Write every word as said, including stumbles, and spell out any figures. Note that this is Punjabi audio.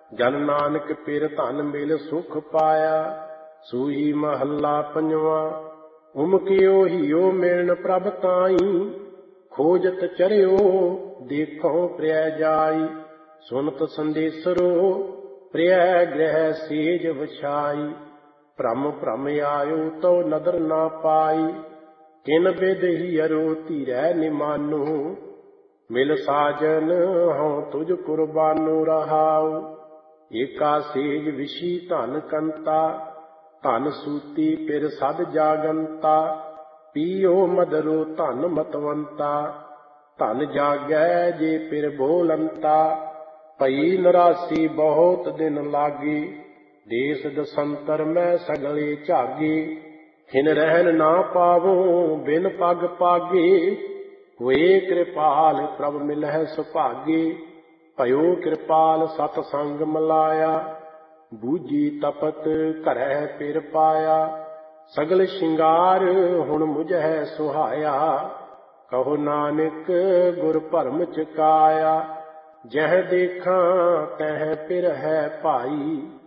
ਜਨ ਨਾਨਕ ਪਿਰ ਧਨ ਮਿਲ ਸੁਖ ਪਾਇਆ। ਸੂਹੀ ਮਹੱਲਾ ਪੰਜਵਾ। ਉਮਕਿਓ ਹਿਓ ਮਿਲਨ ਪ੍ਰਭ ਤਾਈ, ਖੋਜਤ ਚਰਿਓ ਦੇਖੋ ਪ੍ਰਿਆ ਜਾਈ। ਸੁਨਤ ਸੰਦੇਸਰੋ ਪ੍ਰਿਆ ਗ੍ਰਹਿ ਸੇਜ ਵਛਾਈ। ਭ੍ਰਮ ਭ੍ਰਮ ਆਇਓ ਤਉ ਨਦਰ ਨਾ ਪਾਈ। ਕਿਨ ਬਿਦ ਹੀਅਰੋ ਧੀਰੈ ਨਿਮਾਨੂ, ਮਿਲ ਸਾਜਨ ਹਉ ਤੁਝ ਕੁਰਬਾਨੋ ਰਹਾਉ। ਏਕਾ ਸੇਜ ਵਿਸ਼ੀ ਧਨ ਕੰਤਾ, ਧਨ ਸੂਤੀ ਪਿਰ ਸਦ ਜਾਗੰਤਾ। ਪੀਓ ਮਦਰੋ ਧਨ ਮਤਵੰਤਾ, ਧਨ ਜਾਗੈ ਜੇ ਪਿਰ ਬੋਲੰਤਾ। ਭਈ ਨਰਾਸੀ ਬਹੁਤ ਦਿਨ ਲਾਗੀ, ਦੇਸ ਦਸੰਤਰ ਮੈਂ ਸਗਲੇ ਝਾਗੀ। ਖਿਨ ਰਹਿਨ ਨਾ ਪਾਵੋ ਬਿਨ ਪਗ ਪਾਗੇ, ਹੋਏ ਕਿਰਪਾਲ ਪ੍ਰਭ ਮਿਲਹਿ ਸੁਭਾਗੇ। ਭਇਓ ਕਿਰਪਾਲ ਸਤ ਸੰਗ ਮਲਾਇਆ, ਬੂਝੀ ਤਪਤ ਘਰੈ ਪਿਰ ਪਾਇਆ। ਸਗਲ ਸ਼ਿੰਗਾਰ ਹੁਣ ਮੁਝੈ ਸੁਹਾਇਆ, ਕਹੋ ਨਾਨਕ ਗੁਰ ਭਰਮ ਚਕਾਇਆ। ਜਹ ਦੇਖਾਂ ਤਹ ਪਿਰ ਹੈ ਭਾਈ,